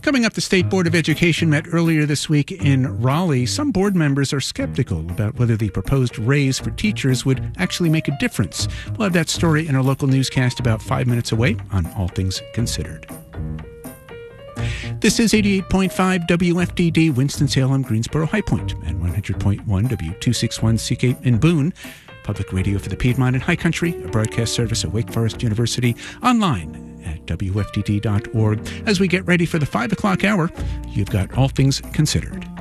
Coming up, the State Board of Education met earlier this week in Raleigh. Some board members are skeptical about whether the proposed raise for teachers would actually make a difference. We'll have that story in our local newscast about 5 minutes away on All Things Considered. This is 88.5 WFDD, Winston-Salem, Greensboro, High Point, and 100.1 W261CK in Boone. Public radio for the Piedmont and High Country, a broadcast service at Wake Forest University, online at WFDD.org. As we get ready for the 5 o'clock hour, you've got All Things Considered.